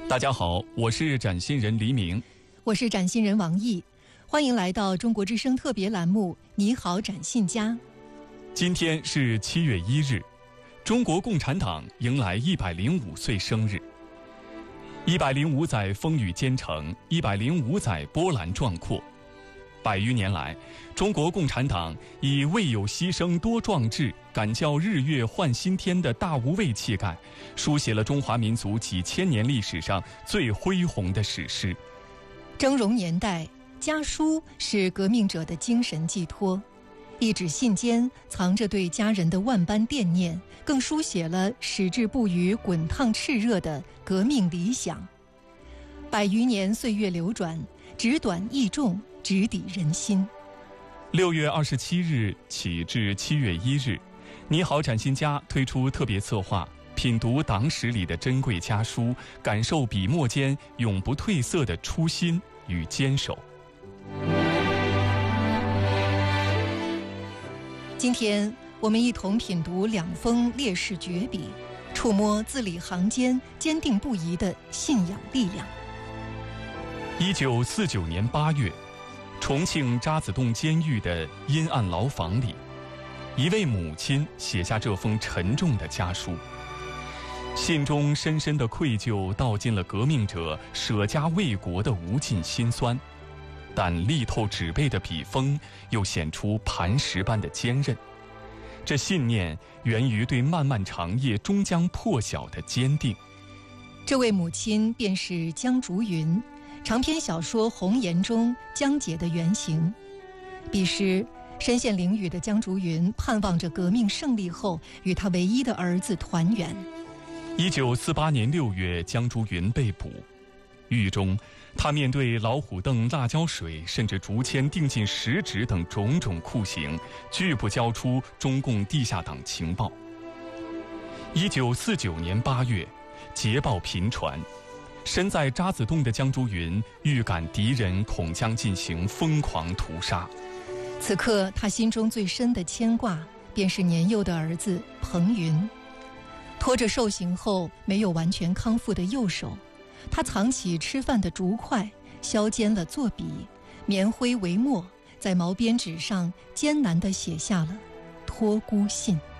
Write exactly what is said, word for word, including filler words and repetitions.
大家好，我是展信人黎明， 我是展信人王毅，欢迎来到中国之声特别栏目《你好，展信家》。 今天是七月一日，中国共产党迎来一百零五岁生日。一百零五载风雨兼程，一百零五载波澜壮阔。百余年来，中国共产党以未有牺牲多壮志，敢教日月换新天的大无畏气概，书写了中华民族几千年历史上最恢宏的史诗。 峥嵘年代，家书是革命者的精神寄托，一纸信间藏着对家人的万般惦念，更书写了矢志不渝、滚烫炽热的革命理想。百余年岁月流转，纸短意重，直抵人心。 六月二十七日起至七月一日，你好，展信家推出特别策划，品读党史里的珍贵家书，感受笔墨间永不褪色的初心与坚守。 今天我们一同品读两封烈士绝笔，触摸字里行间坚定不移的信仰力量。 一九四九年八月，重庆渣滓洞监狱的阴暗牢房里，一位母亲写下这封沉重的家书。信中深深的愧疚道尽了革命者舍家为国的无尽辛酸，但力透纸背的笔锋又显出磐石般的坚韧。这信念源于对漫漫长夜终将破晓的坚定。 这位母亲便是江竹云，长篇小说《红颜》中江姐的原型。彼时身陷囹圄的江竹云盼望着革命胜利后与他唯一的儿子团圆。 一九四八年六月，江竹云被捕，狱中他面对老虎凳、辣椒水，甚至竹签钉进食指等种种酷刑，拒不交出中共地下党情报。一九四九年八月，捷报频传，身在渣滓洞的江竹云预感敌人恐将进行疯狂屠杀。 此刻他心中最深的牵挂便是年幼的儿子彭云。拖着受刑后没有完全康复的右手，他藏起吃饭的竹筷，削尖了作笔，棉灰为墨，在毛边纸上艰难地写下了托孤信。